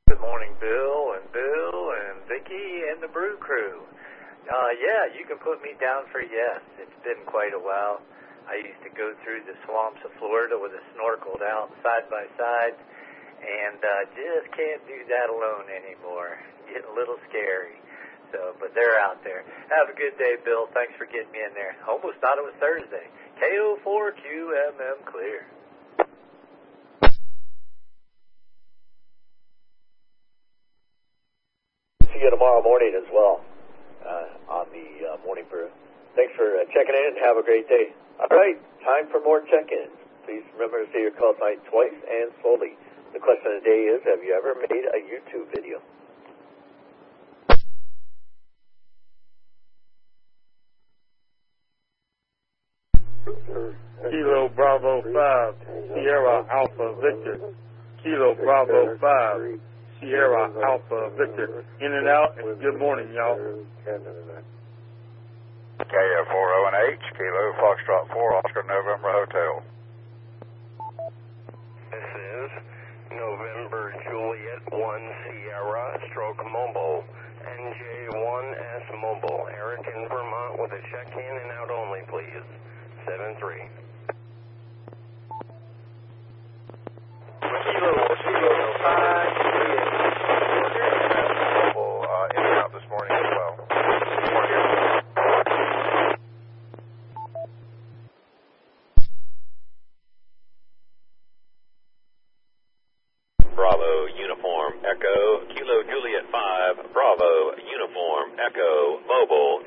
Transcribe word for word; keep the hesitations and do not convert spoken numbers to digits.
Good morning, Bill and Bill and Vicky and the Brew Crew. Uh, yeah, you can put me down for yes. It's been quite a while. I used to go through the swamps of Florida with a snorkel out side by side, and uh, just can't do that alone anymore. Getting a little scary. So, but they're out there. Have a good day, Bill. Thanks for getting me in there. Almost thought it was Thursday. K O four Q M M clear. See you tomorrow morning as well uh, on the uh, Morning Brew. Thanks for uh, checking in. Have a great day. All right, time for more check-ins. Please remember to say your call sign twice and slowly. The question of the day is, have you ever made a YouTube video? Kilo Bravo five, Sierra Alpha Victor. Kilo Bravo five, Sierra Alpha Victor. In and out, and good morning, y'all. K F four O and H, Kilo Foxtrot four, Oscar November Hotel. This is November Juliet one Sierra Stroke Mobile, N J one S Mobile. Eric in Vermont with a check-in and out only, please. seven three. Kilo, Kilo five, Mobile, uh, in and out this morning as well. Bravo, Uniform, Echo, Kilo Juliet five, Bravo, Uniform, Echo, Mobile,